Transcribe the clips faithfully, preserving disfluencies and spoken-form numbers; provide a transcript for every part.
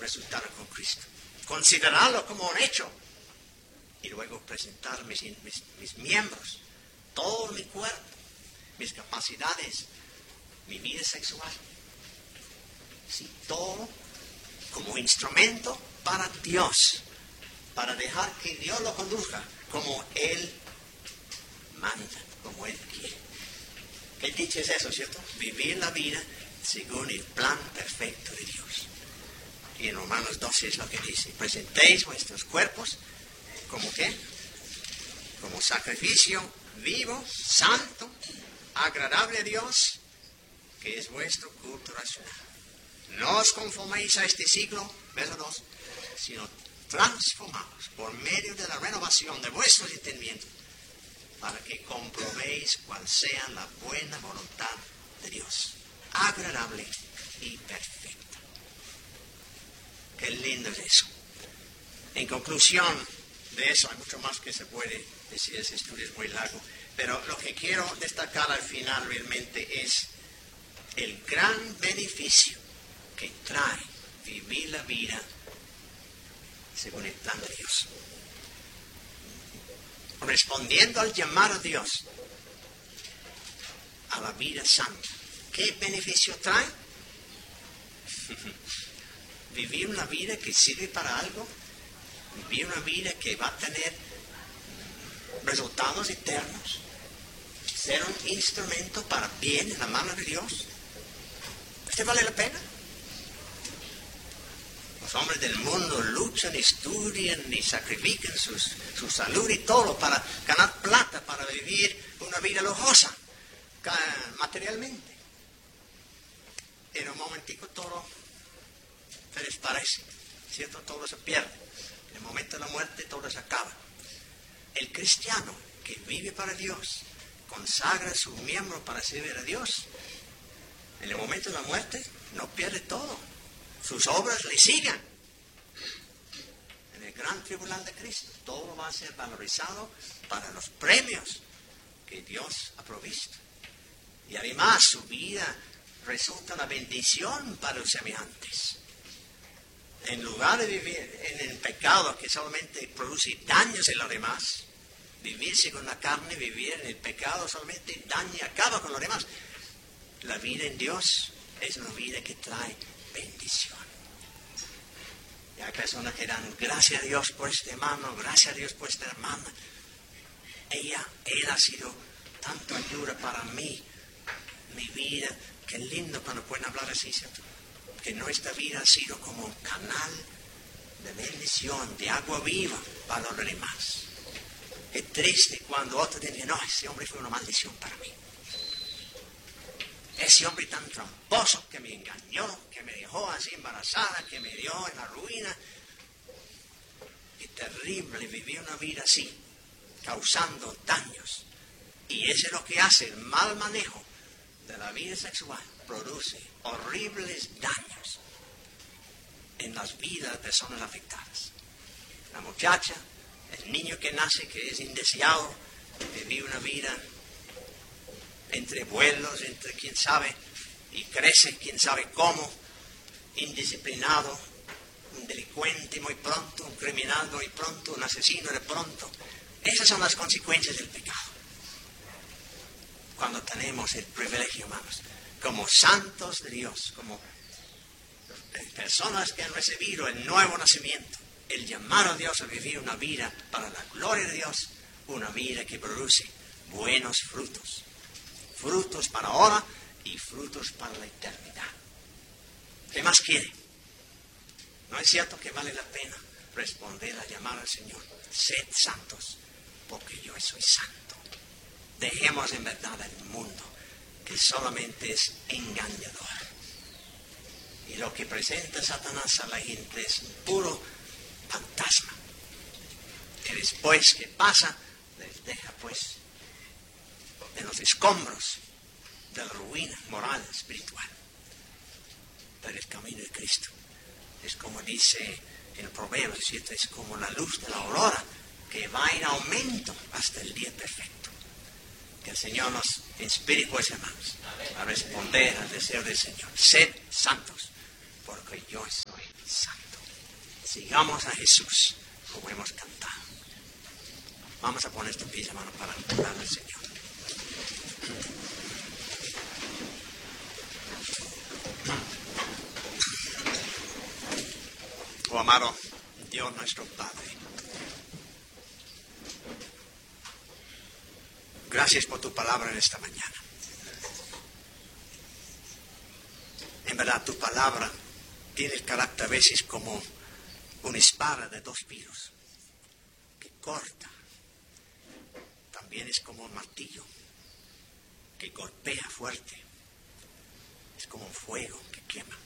resucitaron con Cristo. Considerarlo como un hecho. Y luego presentar mis, mis, mis miembros, todo mi cuerpo, mis capacidades, mi vida sexual. Sí, todo como instrumento para Dios, para dejar que Dios lo conduzca como Él manda, como Él quiere. ¿Qué dicho es eso, cierto? Vivir la vida según el plan perfecto de Dios. Y en Romanos doce es lo que dice: presentéis vuestros cuerpos como qué, como sacrificio vivo, santo, agradable a Dios, que es vuestro culto racional. No os conforméis a este siglo, verso dos, sino transformaos por medio de la renovación de vuestros entendimientos, para que comprobéis cuál sea la buena voluntad de Dios, agradable y perfecta. Qué lindo es eso. En conclusión de eso, hay mucho más que se puede decir, ese estudio es muy largo, pero lo que quiero destacar al final realmente es el gran beneficio que trae vivir la vida según el plan de Dios. Respondiendo al llamado de Dios a la vida santa, ¿qué beneficio trae? Vivir una vida que sirve para algo, vivir una vida que va a tener resultados eternos, ser un instrumento para bien en la mano de Dios. ¿Este vale la pena? Los hombres del mundo luchan, estudian y sacrifican sus, su salud y todo para ganar plata, para vivir una vida lujosa materialmente. En un momentico todo se desaparece, ¿cierto? Todo se pierde. En el momento de la muerte todo se acaba. El cristiano que vive para Dios, consagra a su miembro para servir a Dios, en el momento de la muerte no pierde todo. Sus obras le sigan. En el gran tribunal de Cristo todo va a ser valorizado para los premios que Dios ha provisto. Y además su vida resulta una bendición para los semejantes. En lugar de vivir en el pecado que solamente produce daños en los demás, vivir según la carne, vivir en el pecado solamente daña y acaba con los demás. La vida en Dios es una vida que trae bendición. Y hay personas que dan gracias a Dios por este hermano, gracias a Dios por esta hermana. Ella, él ha sido tanto ayuda para mí, mi vida. Qué lindo cuando pueden hablar así, ¿cierto? Que nuestra vida ha sido como un canal de bendición, de agua viva para los demás. Qué triste cuando otros dicen, no, ese hombre fue una maldición para mí. Ese hombre tan tramposo que me engañó, que me dejó así embarazada, que me dio en la ruina. Qué terrible vivir una vida así, causando daños. Y eso es lo que hace el mal manejo de la vida sexual. Produce horribles daños en las vidas de personas afectadas. La muchacha, el niño que nace, que es indeseado, que vive una vida entre vuelos, entre quién sabe, y crece quién sabe cómo, indisciplinado, un delincuente muy pronto, un criminal muy pronto, un asesino de pronto. Esas son las consecuencias del pecado. Cuando tenemos el privilegio, hermanos, como santos de Dios, como personas que han recibido el nuevo nacimiento, el llamado a Dios a vivir una vida para la gloria de Dios, una vida que produce buenos frutos. Frutos para ahora y frutos para la eternidad. ¿Qué más quiere? ¿No es cierto que vale la pena responder a llamar al Señor? Sed santos, porque yo soy santo. Dejemos en verdad al mundo que solamente es engañador. Y lo que presenta Satanás a la gente es un puro fantasma, que después que pasa, les deja pues en los escombros de la ruina moral, espiritual. Pero el camino de Cristo es como dice en el proverbio, ¿cierto? Es como la luz de la aurora que va en aumento hasta el día perfecto. Que el Señor nos inspire, pues, hermanos, a responder al deseo del Señor. Sed santos, porque yo soy santo. Sigamos a Jesús como hemos cantado. Vamos a poner este pie, hermano, para orar al Señor. Oh amado Dios nuestro Padre, gracias por tu palabra en esta mañana. En verdad, tu palabra tiene el carácter a veces como una espada de dos filos que corta. También es como un martillo que golpea fuerte. Es como un fuego que quema.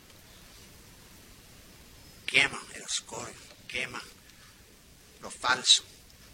Quema el oscuro, quema lo falso.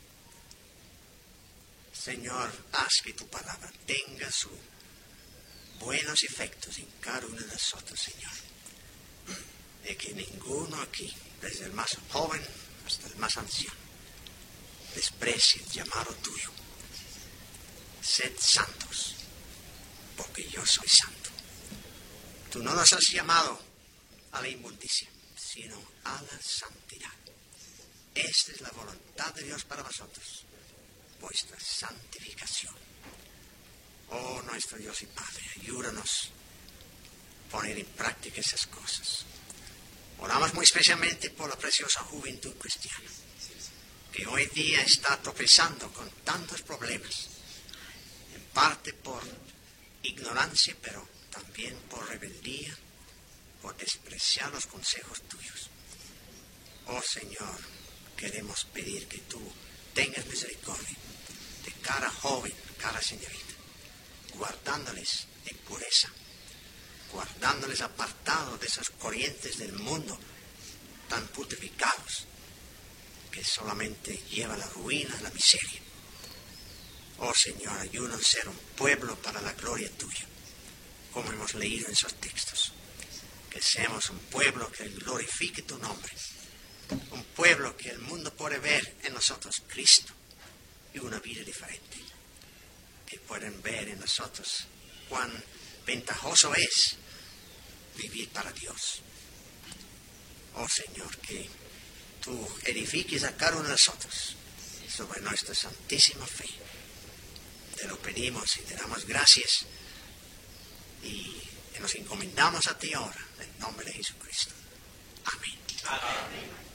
Señor, haz que tu palabra tenga sus buenos efectos en cada uno de nosotros, Señor. De que ninguno aquí, desde el más joven hasta el más anciano, desprecie el llamado tuyo. Sed santos, porque yo soy santo. Tú no nos has llamado a la inmundicia, sino a la santidad. Esta es la voluntad de Dios para vosotros, vuestra santificación. Oh, nuestro Dios y Padre, ayúdanos a poner en práctica esas cosas. Oramos muy especialmente por la preciosa juventud cristiana, que hoy día está tropezando con tantos problemas, en parte por ignorancia, pero también por rebeldía, por despreciar los consejos tuyos. Oh Señor, queremos pedir que tú tengas misericordia de cada joven, cada señorita, guardándoles en pureza, guardándoles apartados de esas corrientes del mundo tan purificados que solamente lleva la ruina, la miseria. Oh Señor, ayúdanos a ser un pueblo para la gloria tuya, como hemos leído en esos textos. Que seamos un pueblo que glorifique tu nombre, un pueblo que el mundo puede ver en nosotros Cristo y una vida diferente, que pueden ver en nosotros cuán ventajoso es vivir para Dios. Oh Señor, que tú edifiques a cada uno de nosotros sobre nuestra santísima fe. Te lo pedimos y te damos gracias y nos encomendamos a ti ahora, en nombre de Jesucristo. Amén. Amén.